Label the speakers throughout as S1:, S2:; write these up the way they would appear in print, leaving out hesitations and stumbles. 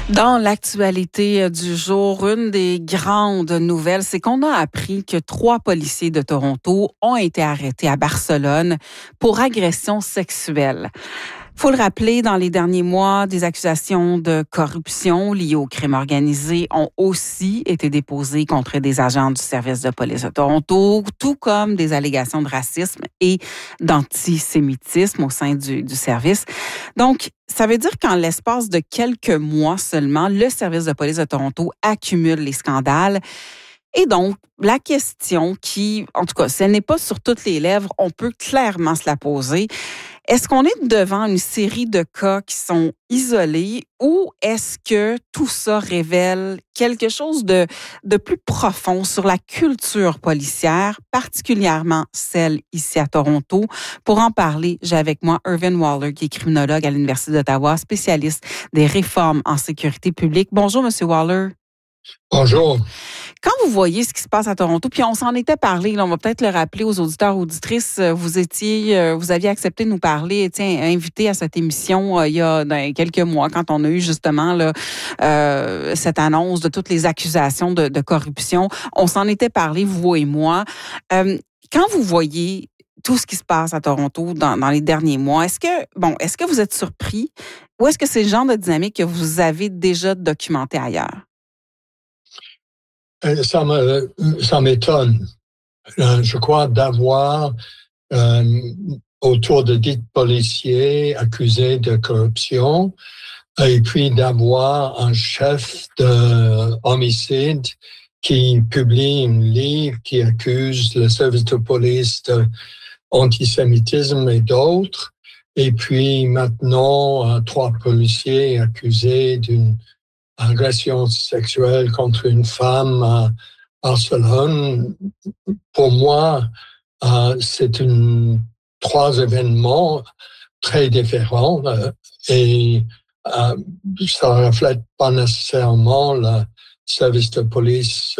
S1: Dans l'actualité du jour, une des grandes nouvelles, c'est qu'on a appris que 3 policiers de Toronto ont été arrêtés à Barcelone pour agression sexuelle. Faut le rappeler, dans les derniers mois, des accusations de corruption liées au crime organisé ont aussi été déposées contre des agents du service de police de Toronto, tout comme des allégations de racisme et d'antisémitisme au sein du service. Donc, ça veut dire qu'en l'espace de quelques mois seulement, le service de police de Toronto accumule les scandales. Et donc, la question qui, en tout cas, si elle n'est pas sur toutes les lèvres, on peut clairement se la poser. Est-ce qu'on est devant une série de cas qui sont isolés ou est-ce que tout ça révèle quelque chose de plus profond sur la culture policière, particulièrement celle ici à Toronto? Pour en parler, j'ai avec moi Irvin Waller, qui est criminologue à l'Université d'Ottawa, spécialiste des réformes en sécurité publique. Bonjour, Monsieur Waller.
S2: Bonjour.
S1: Quand vous voyez ce qui se passe à Toronto, puis on s'en était parlé, là, on va peut-être le rappeler aux auditeurs, auditrices, vous aviez accepté de nous parler, invité à cette émission il y a quelques mois, quand on a eu justement là, cette annonce de toutes les accusations de corruption. On s'en était parlé, vous et moi. Quand vous voyez tout ce qui se passe à Toronto dans les derniers mois, est-ce que vous êtes surpris ou est-ce que c'est le genre de dynamique que vous avez déjà documenté ailleurs?
S2: Ça m'étonne, je crois, d'avoir autour de 10 policiers accusés de corruption et puis d'avoir un chef de homicide qui publie un livre qui accuse le service de police d'antisémitisme et d'autres. Et puis maintenant, 3 policiers accusés d'une agression sexuelle contre une femme à Barcelone. Pour moi, c'est 3 événements très différents et ça reflète pas nécessairement le service de police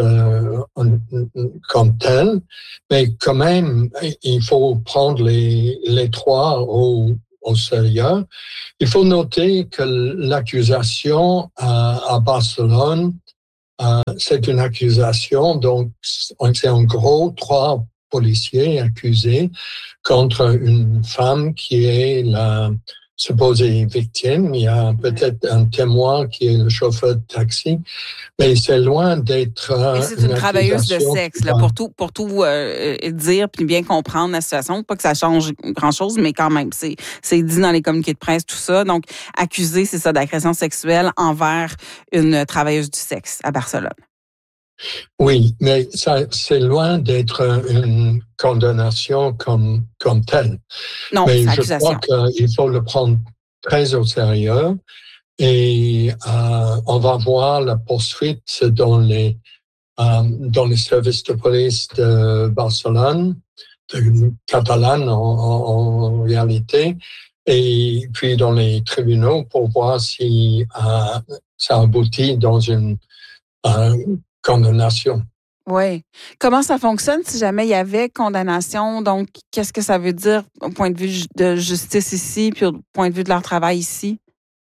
S2: comme tel, mais quand même, il faut prendre les 3 au sérieux. Il faut noter que l'accusation à Barcelone, c'est une accusation, donc c'est en gros 3 policiers accusés contre une femme qui est la supposée victime. Il y a peut-être un témoin qui est le chauffeur de taxi, mais c'est loin d'être
S1: c'est une travailleuse de sexe, là, pour tout dire puis bien comprendre la situation. Pas que ça change grand-chose, mais quand même, c'est dit dans les communiqués de presse, tout ça. Donc, accusé, c'est ça, d'agression sexuelle envers une travailleuse du sexe à Barcelone.
S2: Oui, mais ça, c'est loin d'être une condamnation comme telle.
S1: Non,
S2: mais
S1: c'est
S2: je crois qu'il faut le prendre très au sérieux et on va voir la poursuite dans les services de police de Barcelone, de Catalane en réalité, et puis dans les tribunaux pour voir si ça aboutit dans une condamnation.
S1: Oui. Comment ça fonctionne si jamais il y avait condamnation? Donc, qu'est-ce que ça veut dire au point de vue de justice ici, puis au point de vue de leur travail ici?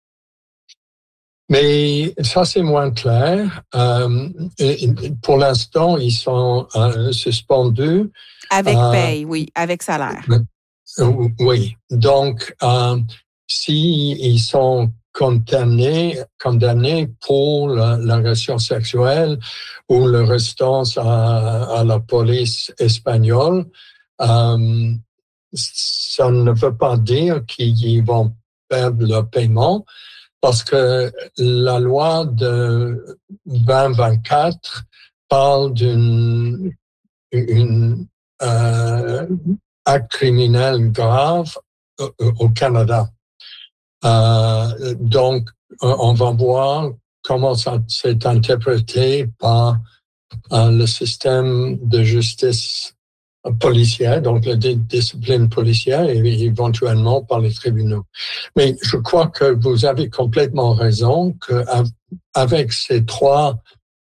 S2: Mais ça, c'est moins clair. Pour l'instant, ils sont suspendus.
S1: Avec paye, oui, avec salaire.
S2: Oui. Donc, s'ils sont condamnés pour l'agression sexuelle ou le restance à la police espagnole, ça ne veut pas dire qu'ils vont perdre le paiement parce que la loi de 2024 parle d'un acte criminel grave au Canada. Donc, on va voir comment ça s'est interprété par le système de justice policière, donc la discipline policière et éventuellement par les tribunaux. Mais je crois que vous avez complètement raison qu'avec ces 3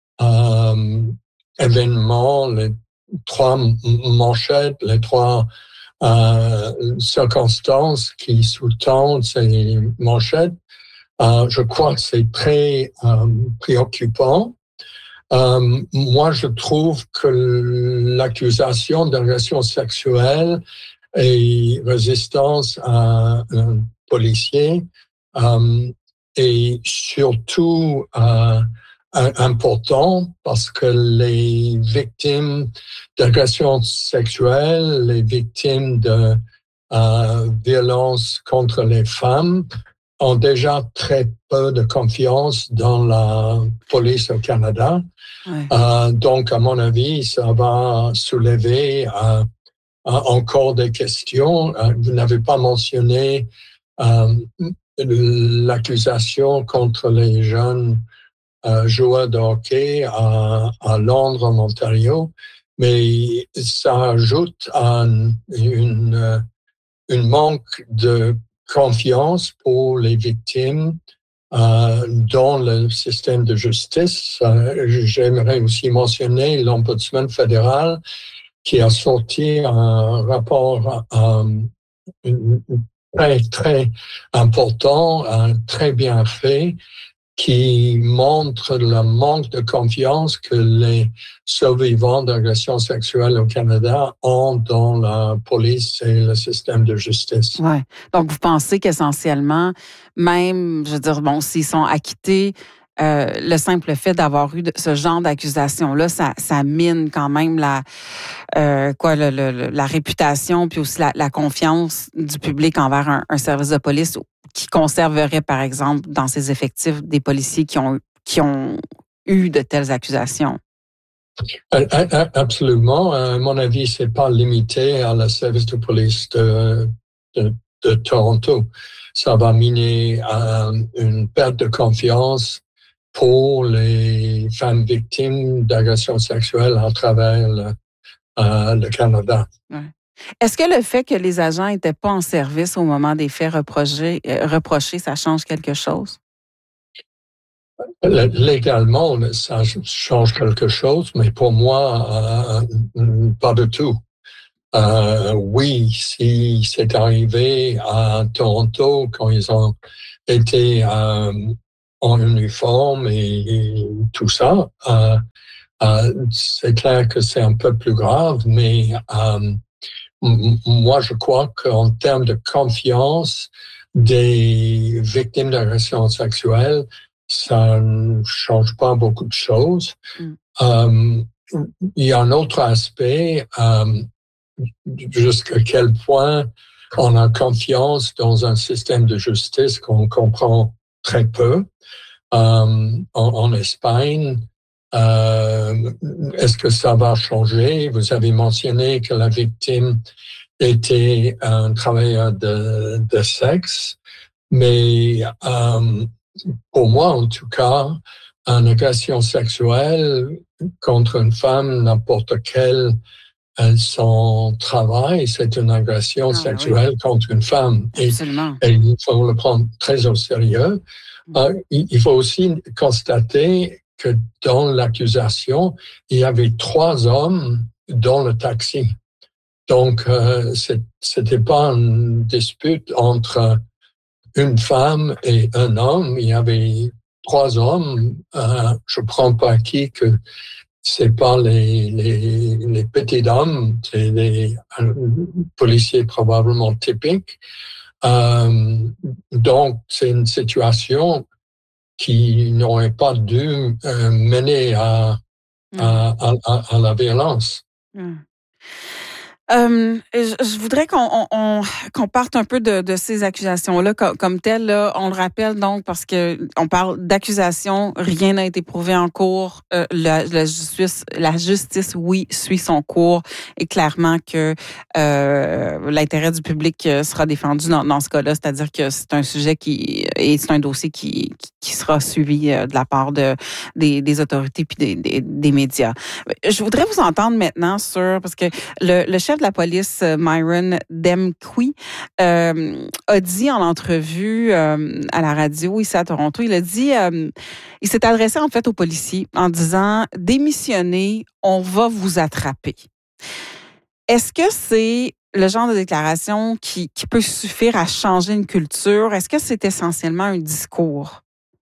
S2: événements, les 3 manchettes, les 3 circonstances qui sous-tendent ces manchettes, Je crois que c'est très préoccupant. Moi, je trouve que l'accusation d'agression sexuelle et résistance à un policier est surtout important parce que les victimes d'agression sexuelle, les victimes de violence contre les femmes ont déjà très peu de confiance dans la police au Canada.
S1: Ouais.
S2: Donc, à mon avis, ça va soulever encore des questions. Vous n'avez pas mentionné l'accusation contre les jeunes joueurs de hockey à Londres, en Ontario, mais ça ajoute une manque de confiance pour les victimes dans le système de justice. J'aimerais aussi mentionner l'Ombudsman fédéral qui a sorti un rapport très, très important, très bien fait, qui montre le manque de confiance que les survivants d'agressions sexuelles au Canada ont dans la police et le système de justice.
S1: Ouais. Donc, vous pensez qu'essentiellement, même, je veux dire, bon, s'ils sont acquittés, le simple fait d'avoir eu ce genre d'accusation-là, ça mine quand même la réputation puis aussi la confiance du public envers un service de police qui conserverait, par exemple, dans ses effectifs des policiers qui ont eu de telles accusations.
S2: Absolument. À mon avis, c'est pas limité à la service de police de Toronto. Ça va miner une perte de confiance pour les femmes victimes d'agressions sexuelles à travers le Canada.
S1: Ouais. Est-ce que le fait que les agents n'étaient pas en service au moment des faits reprochés, ça change quelque chose?
S2: Légalement, ça change quelque chose, mais pour moi, pas du tout. Oui, si c'est arrivé à Toronto quand ils ont été en uniforme et tout ça, c'est clair que c'est un peu plus grave, mais moi, je crois qu'en termes de confiance des victimes d'agressions sexuelles, ça ne change pas beaucoup de choses. Il y a un autre aspect, jusqu'à quel point on a confiance dans un système de justice qu'on comprend très peu. En Espagne, est-ce que ça va changer? Vous avez mentionné que la victime était un travailleur de sexe, mais pour moi, en tout cas, une agression sexuelle contre une femme, n'importe quelle, son travail, c'est une agression sexuelle contre une femme. Et il faut le prendre très au sérieux. Il faut aussi constater que dans l'accusation, il y avait 3 hommes dans le taxi. Donc, c'était pas une dispute entre une femme et un homme. Il y avait 3 hommes. Je prends pas acquis que c'est pas les petits hommes, c'est des policiers probablement typiques. Donc, c'est une situation qui n'aurait pas dû mener à la violence.
S1: Je voudrais qu'on parte un peu de ces accusations-là comme telles. Là, on le rappelle donc parce que on parle d'accusations, rien n'a été prouvé en cours. La justice, oui, suit son cours et clairement que l'intérêt du public sera défendu dans ce cas-là, c'est-à-dire que c'est un sujet c'est un dossier qui sera suivi de la part des autorités puis des médias. Je voudrais vous entendre maintenant parce que le chef de la police, Myron Demqui, a dit en entrevue à la radio ici à Toronto, il a dit, il s'est adressé en fait aux policiers en disant « Démissionnez, on va vous attraper ». Est-ce que c'est le genre de déclaration qui peut suffire à changer une culture? Est-ce que c'est essentiellement un discours?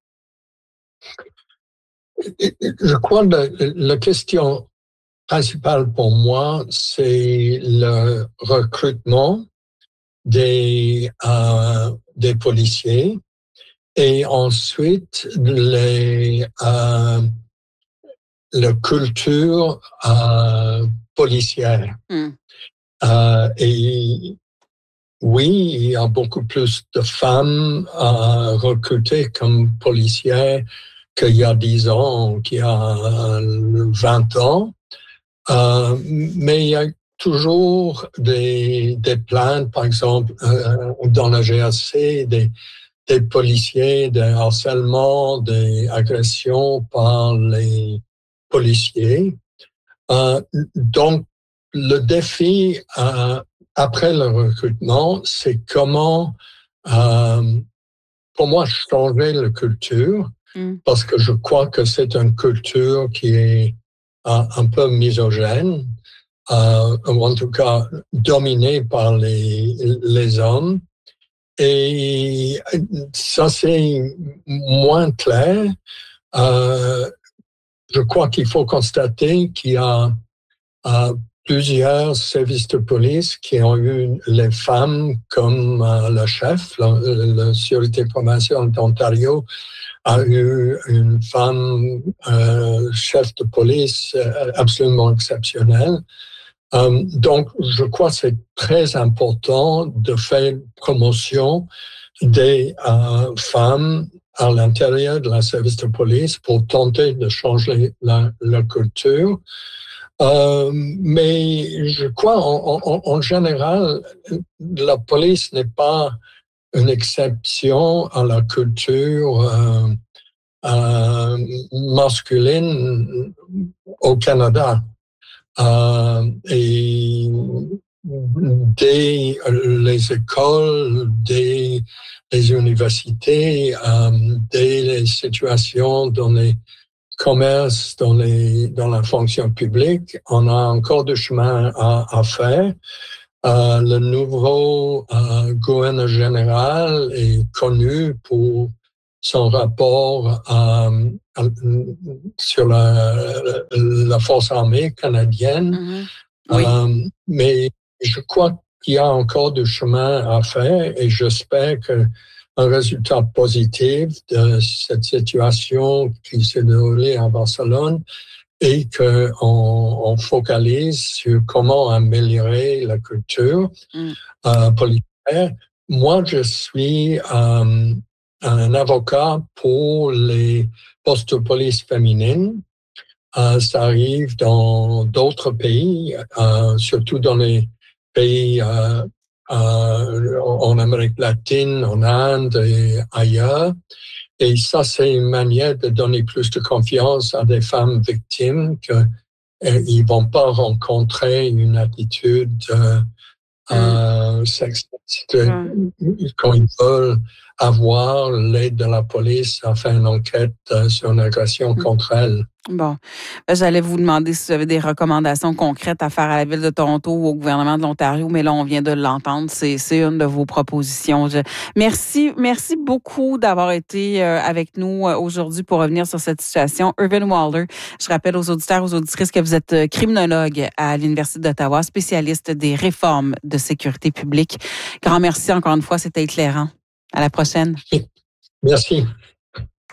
S2: Je crois que la question principale pour moi, c'est le recrutement des policiers et ensuite la culture policière. Et oui, il y a beaucoup plus de femmes recrutées comme policières qu'il y a 10 ans, qu'il y a 20 ans. Mais il y a toujours des plaintes, par exemple, dans la GRC, des policiers, des harcèlements, des agressions par les policiers. Donc, le défi après le recrutement, c'est comment, pour moi, changer la culture, parce que je crois que c'est une culture qui est un peu misogyne, ou en tout cas dominée par les hommes. Et ça, c'est moins clair. Je crois qu'il faut constater qu'il y a plusieurs services de police qui ont eu les femmes comme le chef. La Sûreté provinciale d'Ontario a eu une femme chef de police absolument exceptionnelle. Donc, je crois que c'est très important de faire promotion des femmes à l'intérieur de la service de police pour tenter de changer la culture. Mais je crois, en général, la police n'est pas une exception à la culture masculine au Canada. Et dès les écoles, dès les universités, dès les situations dans les commerces, dans la fonction publique, on a encore du chemin à faire. Le nouveau gouverneur général est connu pour son rapport sur la force armée canadienne.
S1: Oui.
S2: Mais je crois qu'il y a encore du chemin à faire et j'espère qu'un résultat positif de cette situation qui s'est déroulée à Barcelone et qu'on focalise sur comment améliorer la culture policière. Moi, je suis un avocat pour les postes de police féminines. Ça arrive dans d'autres pays, surtout dans les pays en Amérique latine, en Inde et ailleurs. Et ça, c'est une manière de donner plus de confiance à des femmes victimes qu'ils ne vont pas rencontrer une attitude sexiste quand ils veulent avoir l'aide de la police à faire une enquête sur une agression contre elles.
S1: Bon, j'allais vous demander si vous avez des recommandations concrètes à faire à la Ville de Toronto ou au gouvernement de l'Ontario, mais là, on vient de l'entendre. C'est une de vos propositions. Merci beaucoup d'avoir été avec nous aujourd'hui pour revenir sur cette situation. Irvin Wilder, je rappelle aux auditeurs, aux auditrices que vous êtes criminologue à l'Université d'Ottawa, spécialiste des réformes de sécurité publique. Grand merci encore une fois, c'était éclairant. À la prochaine.
S2: Merci.